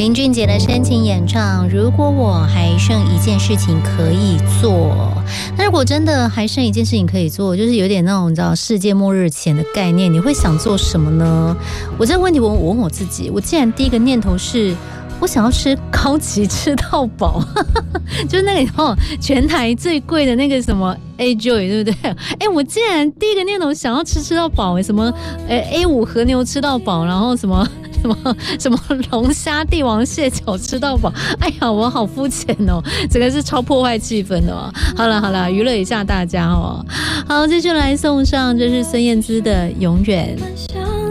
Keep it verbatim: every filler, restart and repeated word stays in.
林俊杰的深情演唱，如果我还剩一件事情可以做，那如果真的还剩一件事情可以做，就是有点那种你知道世界末日前的概念，你会想做什么呢？我这个问题我我问我自己，我竟然第一个念头是我想要吃高级吃到饱就是那个哦，全台最贵的那个什么 A Joy 对不对？哎，我竟然第一个念头想要吃吃到饱，什么 A 五和牛吃到饱，然后什么什么什么龙虾帝王蟹脚吃到饱，哎呀，我好肤浅哦，整个是超破坏气氛的哦。好了好了，娱乐一下大家哦。好，这就来送上，这是孙燕姿的《永远》。